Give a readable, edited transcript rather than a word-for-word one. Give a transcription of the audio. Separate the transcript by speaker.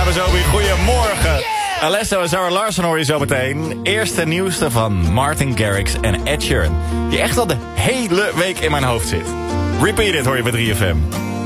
Speaker 1: we zo weer. Goedemorgen. Alesso en Zara Larsson hoor je zo meteen. Eerste nieuwste van Martin Garrix en Ed Sheeran. Die echt al de hele week in mijn hoofd zit. Repeat It hoor je bij 3FM.